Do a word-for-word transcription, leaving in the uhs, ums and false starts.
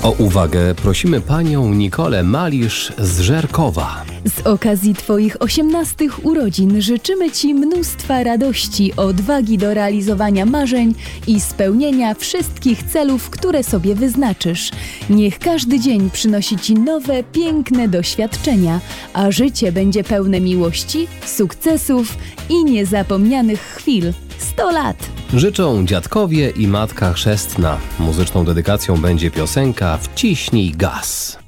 O uwagę prosimy panią Nikolę Malisz z Żerkowa. Z okazji Twoich osiemnastych urodzin życzymy Ci mnóstwa radości, odwagi do realizowania marzeń i spełnienia wszystkich celów, które sobie wyznaczysz. Niech każdy dzień przynosi Ci nowe, piękne doświadczenia, a życie będzie pełne miłości, sukcesów i niezapomnianych chwil. sto lat! Życzą dziadkowie i matka chrzestna. Muzyczną dedykacją będzie piosenka Wciśnij gaz.